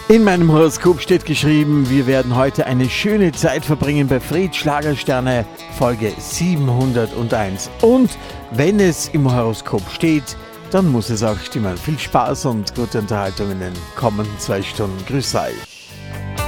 In meinem Horoskop steht geschrieben, wir werden heute eine schöne Zeit verbringen bei Fred Schlagersterne, Folge 701. Und wenn es im Horoskop steht, dann muss es auch stimmen. Viel Spaß und gute Unterhaltung in den kommenden 2 Stunden. Grüß euch.